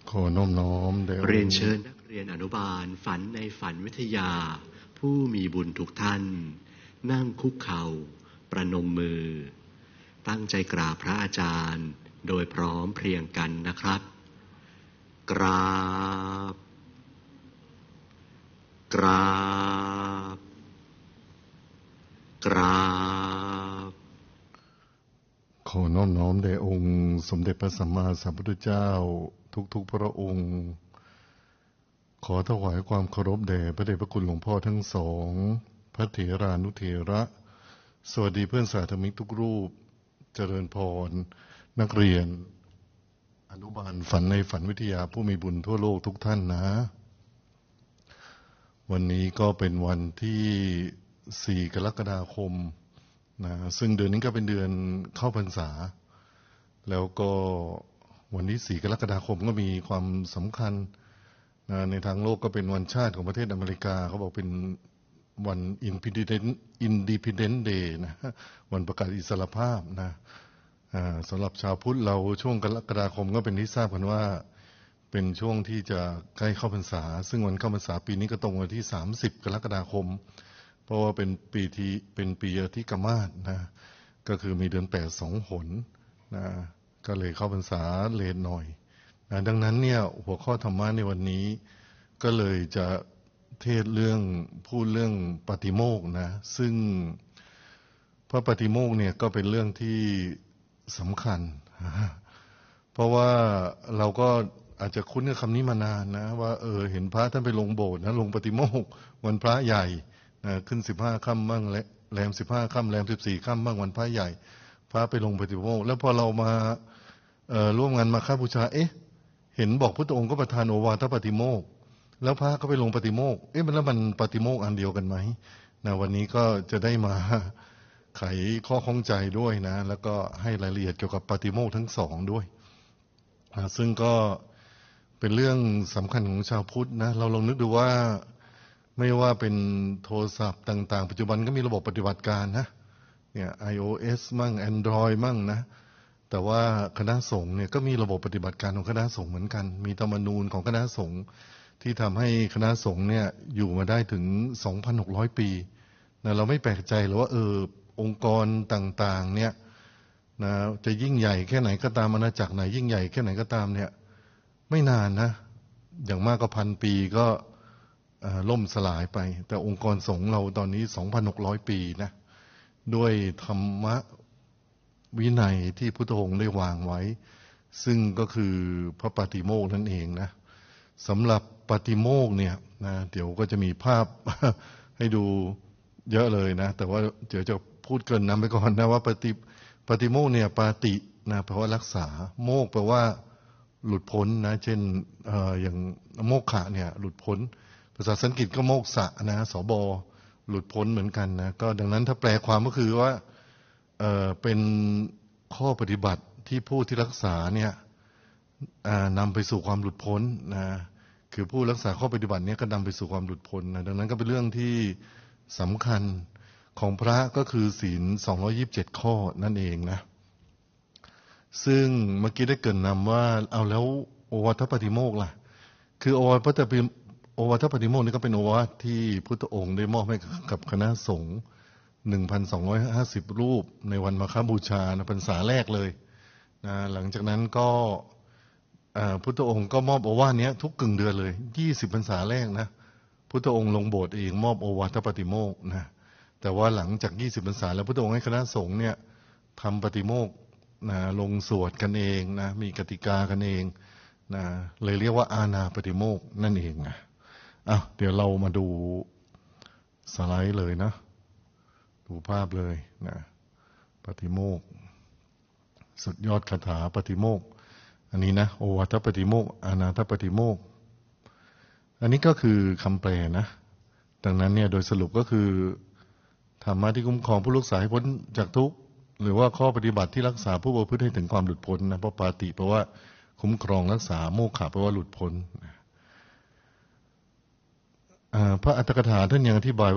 ขอน้อมน้อมแด่องค์เรียนเชิญนักเรียนอนุบาลฝันในฝันวิทยาผู้มีบุญทุกท่านนั่งคุกเข่าประนมมือตั้งใจกราบพระอาจารย์โดยพร้อมเพรียงกันนะครับกราบกราบกราบขอน้อมน้อมแด่องค์สมเด็จพระสัมมาสัมพุทธเจ้าทุกพระองค์ขอถวายความเคารพแด่พระเดชพระคุณหลวงพ่อทั้งสองพระเถรานุเถระสวัสดีเพื่อนสาธมิกทุกรูปเจริญพรนักเรียนอนุบาลฝันในฝันวิทยาผู้มีบุญทั่วโลกทุกท่านนะวันนี้ก็เป็นวันที่4 กรกฎาคมนะซึ่งเดือนนี้ก็เป็นเดือนเข้าพรรษาแล้วก็วันที่4 กรกฎาคมก็มีความสำคัญนะในทางโลกก็เป็นวันชาติของประเทศอเมริกาเขาบอกเป็นวัน Independence Day นะวันประกาศอิสรภาพนะสำหรับชาวพุทธเราช่วงกรกฎาคมก็เป็นที่ทราบกันว่าเป็นช่วงที่จะใกล้เข้าพรรษาซึ่งวันเข้าพรรษาปีนี้ก็ตรงวันที่30 กรกฎาคมเพราะว่าเป็นปีที่กมาศนะก็คือมีเดือน8 2 หนนะก็เลยเข้าพรรษาเลทหน่อยนะดังนั้นเนี่ยหัวข้อธรรมะในวันนี้ก็เลยจะเทศพูดเรื่องปาฏิโมกข์นะซึ่งพระปาฏิโมกข์เนี่ยก็เป็นเรื่องที่สำคัญเพราะว่าเราก็อาจจะคุ้นกับคำนี้มานานนะว่าเห็นพระท่านไปลงโบสถ์นะลงปาฏิโมกข์วันพระใหญ่นะขึ้น15 ค่ำบ้างแรม15 ค่ำแรม14 ค่ำบ้างวันพระใหญ่พระไปลงปาฏิโมกข์แล้วพอเรามาร่วมงานมาฆบูชาเห็นบอกพุทธองค์ก็ประทานโอวาทปาฏิโมกข์แล้วพระก็ไปลงปาฏิโมกข์แล้วมันปาฏิโมกข์อันเดียวกันไหมนะวันนี้ก็จะได้มาไขข้อข้องใจด้วยนะแล้วก็ให้รายละเอียดเกี่ยวกับปาฏิโมกข์ทั้งสองด้วยซึ่งก็เป็นเรื่องสำคัญของชาวพุทธนะเราลองนึกดูว่าไม่ว่าเป็นโทรศัพท์ต่างๆปัจจุบันก็มีระบบปฏิบัติการนะเนี่ย iOS มั่ง Android มั่งนะแต่ว่าคณะสงฆ์เนี่ยก็มีระบบปฏิบัติการของคณะสงฆ์เหมือนกันมีธรรมนูญของคณะสงฆ์ที่ทำให้คณะสงฆ์เนี่ยอยู่มาได้ถึง 2,600 ปีนะเราไม่แปลกใจหรอกว่าองค์กรต่างๆเนี่ยนะจะยิ่งใหญ่แค่ไหนก็ตามอาณาจักรไหนยิ่งใหญ่แค่ไหนก็ตามเนี่ยไม่นานนะอย่างมากก็1,000 ปีก็ล่มสลายไปแต่องค์กรสงฆ์เราตอนนี้ 2,600 ปีนะด้วยธรรมวินัยที่พุทธองค์ได้วางไว้ซึ่งก็คือพระปาฏิโมกข์นั่นเองนะสำหรับปาฏิโมกข์เนี่ยนะเดี๋ยวก็จะมีภาพ ให้ดูเยอะเลยนะแต่ว่าเดี๋ยวจะพูดเกริ่นนำไปก่อนนะว่าปาฏิโมกข์เนี่ยปาตินะแปลว่ารักษาโมกข์แปลว่าหลุดพ้นนะเช่นอย่างโมกขะเนี่ยหลุดพ้นภาษาสันสกฤตก็โมกษะนะสบหลุดพ้นเหมือนกันนะก็ดังนั้นถ้าแปลความก็คือว่าเป็นข้อปฏิบัติที่ผู้ที่รักษาเนี่ยนำไปสู่ความหลุดพ้นนะคือผู้รักษาข้อปฏิบัติเนี่ยก็นำไปสู่ความหลุดพ้นนะดังนั้นก็เป็นเรื่องที่สำคัญของพระก็คือศีล227 ข้อนั่นเองนะซึ่งเมื่อกี้ได้เกริ่นนำว่าเอาแล้วโอวาทปาฏิโมกข์ล่ะคือโอวาทปาฏิโมกข์นี่ก็เป็นโอวาทที่พุทธองค์ได้มอบให้กับคณะสงฆ์1,250 รูปในวันมาฆบูชานะพรรษาแรกเลยนะหลังจากนั้นก็พุทธองค์ก็มอบโอวาทนี้ทุกกึ่งเดือนเลย20 พรรษาแรกนะพุทธองค์ลงโบสถ์เองมอบโอวาทปาฏิโมกข์นะแต่ว่าหลังจาก20 พรรษาแล้วพุทธองค์ให้คณะสงฆ์เนี่ยทำปาฏิโมกข์นะลงสวดกันเองนะมีกติกากันเองนะเลยเรียกว่าอาณาปาฏิโมกข์นั่นเองนะเดี๋ยวเรามาดูสไลด์เลยนะดูภาพเลยนะปาฏิโมกข์สุดยอดคาถาปาฏิโมกข์อันนี้นะโอวาทปาฏิโมกข์อานาถปาฏิโมกข์อันนี้ก็คือคำแปลนะดังนั้นเนี่ยโดยสรุปก็คือธรรมะที่คุ้มครองผู้รักษาให้พ้นจากทุกข์หรือว่าข้อปฏิบัติที่รักษาผู้ประพฤติให้ถึงความหลุดพ้นนะเพราะปาติแปลว่าคุ้มครองรักษาโมกขะแปลว่าหลุดพ้นพระอัตถกถาท่านยังอธิบาย